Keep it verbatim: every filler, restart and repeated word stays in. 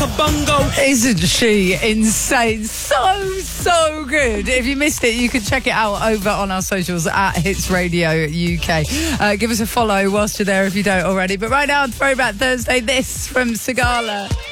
a bongo. Isn't she insane? So, so good. If you missed it, you can check it out over on our socials at Hits Radio U K. Uh, give us a follow whilst you're there if you don't already. But right now, on Throwback Thursday, this from Sigala.